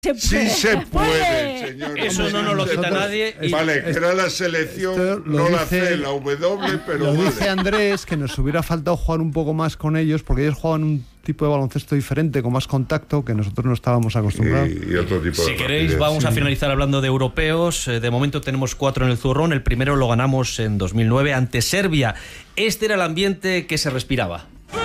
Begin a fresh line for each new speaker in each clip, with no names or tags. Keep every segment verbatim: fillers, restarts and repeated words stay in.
Se
sí se puede, señor.
Eso no nos lo quita nadie.
Y... Vale, que era la selección, no dice, la C, la W, pero
lo
vale.
dice Andrés, que nos hubiera faltado jugar un poco más con ellos, porque ellos juegan un tipo de baloncesto diferente, con más contacto, que nosotros no estábamos acostumbrados.
Y, y otro tipo
si
de
queréis,
rapidez.
vamos
sí.
a finalizar hablando de europeos. De momento tenemos cuatro en el zurrón. El primero lo ganamos en dos mil nueve ante Serbia. Este era el ambiente que se respiraba.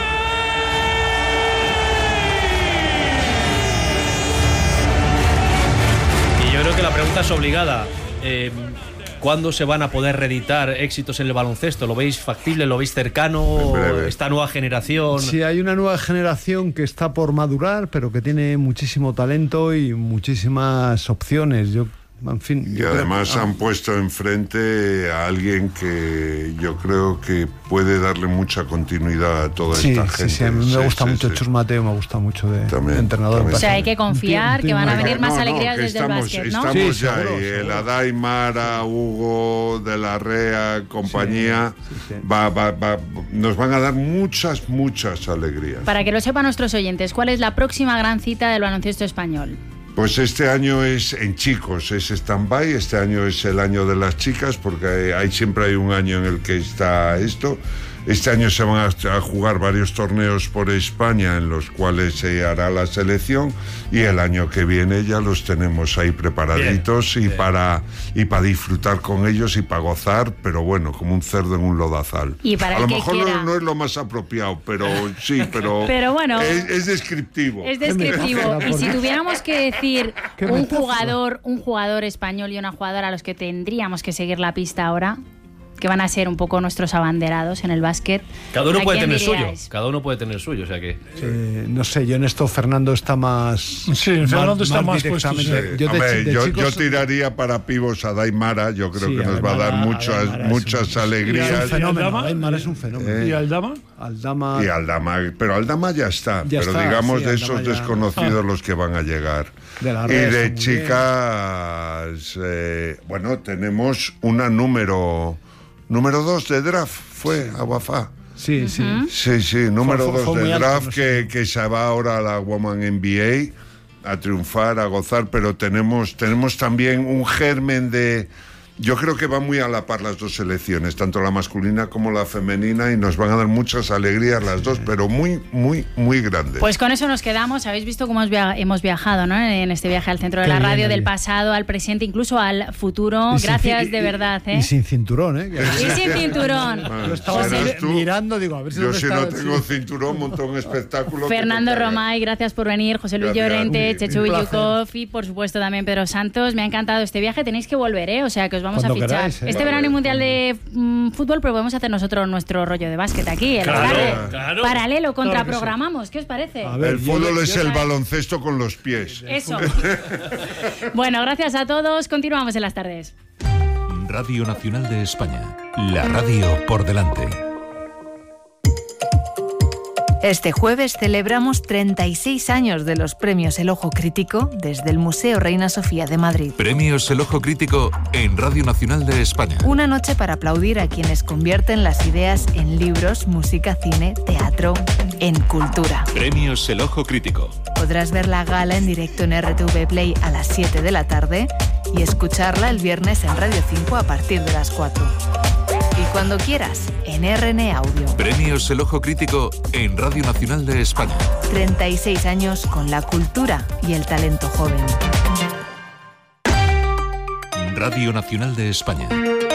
Yo creo que la pregunta es obligada. Eh, ¿Cuándo se van a poder reeditar éxitos en el baloncesto? ¿Lo veis factible? ¿Lo veis cercano? ¿Esta nueva generación?
Sí, hay una nueva generación que está por madurar, pero que tiene muchísimo talento y muchísimas opciones. Yo, en fin,
y además creo... han puesto enfrente a alguien que yo creo que puede darle mucha continuidad a toda
sí,
esta
sí,
gente.
Sí, a mí me
sí,
gusta
sí,
mucho
sí.
Chus Mateo, me gusta mucho de,
también,
de entrenador.
También.
O sea, hay que confiar que van a venir más
no, no,
alegrías desde
estamos,
el básquet, ¿no?
Estamos
sí,
ya
seguro,
ahí.
seguro.
El Adai, Mara, Hugo, De la Rea, compañía,
sí, sí, sí.
Va, va, va, nos van a dar muchas, muchas alegrías.
Para que lo sepan nuestros oyentes, ¿cuál es la próxima gran cita del baloncesto español?
Pues este año es en chicos, es stand-by, este año es el año de las chicas, porque hay, hay siempre hay un año en el que está esto. Este año se van a, a jugar varios torneos por España en los cuales se hará la selección y el año que viene ya los tenemos ahí preparaditos bien, y bien. para y para disfrutar con ellos y para gozar, pero bueno, como un cerdo en un lodazal.
Y para
a lo
el
mejor
que quiera...
no, no es lo más apropiado, pero sí, pero,
pero bueno,
es, es descriptivo.
Es descriptivo. Y si tuviéramos que decir un jugador, un jugador español y una jugadora a los que tendríamos que seguir la pista ahora, que van a ser un poco nuestros abanderados en el básquet.
Cada uno puede tener
diríais?
suyo. Cada uno puede tener suyo, o sea que...
Eh, no sé, yo en esto Fernando está más...
Sí, Fernando está más puesto. Sí.
Yo, Hombre, de, de yo, chicos... yo tiraría para pivos a Daimara, yo creo sí, que nos va a dar muchas,
Aldama
muchas
un,
alegrías.
Es un fenómeno, Daimara es un fenómeno.
Eh, ¿Y Aldama?
Aldama...
Y Aldama, pero Aldama ya está,
ya
pero
está,
digamos
sí,
de
Aldama
esos
ya...
desconocidos
ah.
los que van a llegar.
De la
y de chicas, eh, bueno, tenemos una número... Número dos de draft fue a Wafá.
Sí, sí.
Uh-huh.
Sí, sí, número
fue, fue,
dos
fue
de
alto,
draft
no
que,
sé.
que se va ahora a la Woman N B A a triunfar, a gozar, pero tenemos, tenemos también un germen de... Yo creo que van muy a la par las dos selecciones, tanto la masculina como la femenina, y nos van a dar muchas alegrías las dos, pero muy, muy, muy grandes.
Pues con eso nos quedamos. Habéis visto cómo hemos viajado, ¿no? En este viaje al centro de
Qué
la radio,
bien,
del
bien.
pasado al presente, incluso al futuro.
Y
Gracias
sin,
de
y,
verdad, ¿eh?
Y sin cinturón, ¿eh?
Y sin cinturón.
Bueno,
Yo estaba
serás tú.
mirando, digo, a ver si
Yo
no
si
estaba,
no tengo
sí.
cinturón, monto un espectáculo.
Fernando
que te
Romay, gracias por venir. José Luis
Gracias.
Llorente,
Uy,
Chechu
un
Villukov y por supuesto también Pedro Santos. Me ha encantado este viaje. Tenéis que volver, ¿eh? O sea que os vamos
Cuando
a fichar.
queráis, ¿eh?
Este
Vale.
verano y mundial de mm, fútbol, pero podemos hacer nosotros nuestro rollo de básquet aquí. En
Claro,
la tarde.
claro.
Paralelo,
Claro que
contraprogramamos. ¿Qué os parece?
A ver,
El fútbol
yo-
es
yo-
el baloncesto con los pies.
Eso. Bueno, gracias a todos. Continuamos en las tardes.
Radio Nacional de España. La radio por delante.
Este jueves celebramos treinta y seis años de los premios El Ojo Crítico desde el Museo Reina Sofía de Madrid.
Premios El Ojo Crítico en Radio Nacional de España.
Una noche para aplaudir a quienes convierten las ideas en libros, música, cine, teatro, en cultura.
Premios El Ojo Crítico.
Podrás ver la gala en directo en R T V Play a las siete de la tarde y escucharla el viernes en Radio cinco a partir de las cuatro. Y cuando quieras, en R N Audio.
Premios El Ojo Crítico en Radio Nacional de España.
treinta y seis años con la cultura y el talento joven.
Radio Nacional de España.